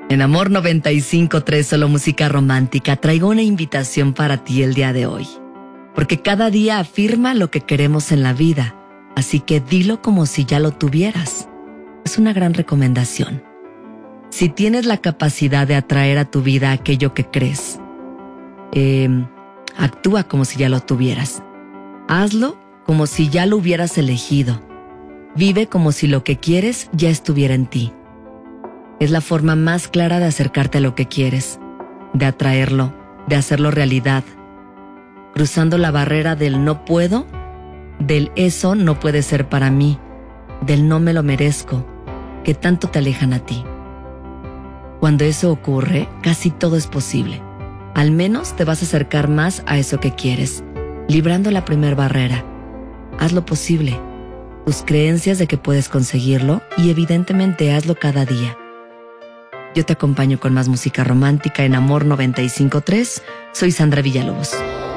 En Amor 95.3, solo música romántica, traigo una invitación para ti el día de hoy. Porque cada día afirma lo que queremos en la vida, así que dilo como si ya lo tuvieras. Es una gran recomendación. Si tienes la capacidad de atraer a tu vida aquello que crees, actúa como si ya lo tuvieras. Hazlo como si ya lo hubieras elegido. Vive como si lo que quieres ya estuviera en ti. Es la forma más clara de acercarte a lo que quieres, de atraerlo, de hacerlo realidad, cruzando la barrera del no puedo, del eso no puede ser para mí, del no me lo merezco, que tanto te alejan a ti. Cuando eso ocurre, casi todo es posible. Al menos te vas a acercar más a eso que quieres, librando la primer barrera. Haz lo posible, tus creencias de que puedes conseguirlo y evidentemente hazlo cada día. Yo te acompaño con más música romántica en Amor 95.3. Soy Sandra Villalobos.